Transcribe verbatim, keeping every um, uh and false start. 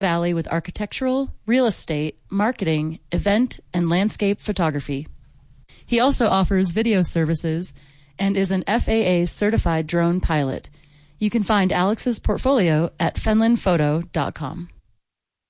Valley with architectural, real estate, marketing, event, and landscape photography. He also offers video services and is an F A A certified drone pilot. You can find Alex's portfolio at fenland photo dot com.